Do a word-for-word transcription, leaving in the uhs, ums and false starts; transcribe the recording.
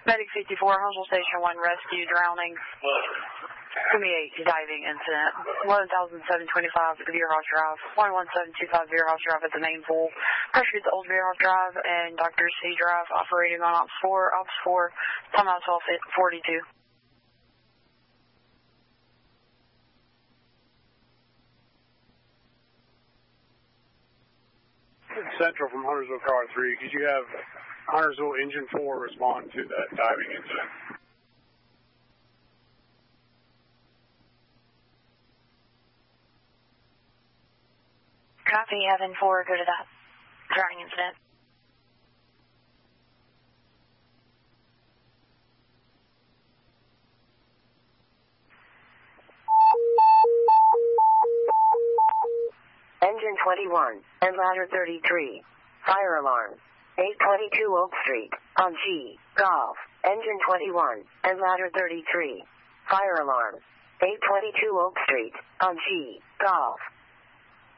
Medic fifty-four, Huntsville Station one, rescue, drowning. twenty-eight, diving incident. eleven thousand seven hundred twenty-five, Veerhoff Drive. one one seven two five, Veerhoff Drive at the main pool. Pressure at the old Veerhoff Drive and Doctor C Drive, operating on Ops four. Ops four, timeout twelve forty-two. Central from Huntersville Car three, could you have Huntersville Engine four respond to that diving incident? Copy, Heaven four, go to that drowning incident. Engine twenty-one, and ladder thirty-three. Fire alarm. eight twenty-two Oak Street, on G, Golf. Engine twenty-one, and ladder thirty-three. Fire alarm. eight twenty-two Oak Street, on G, Golf.